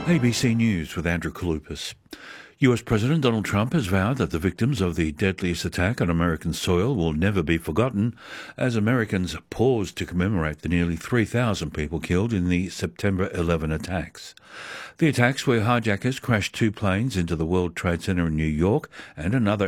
ABC News with Andrew Kalupas. US President Donald Trump has vowed that the victims of the deadliest attack on American soil will never be forgotten as Americans pause to commemorate the nearly 3,000 people killed in the September 11 attacks. The attacks, where hijackers crashed two planes into the World Trade Center in New York and another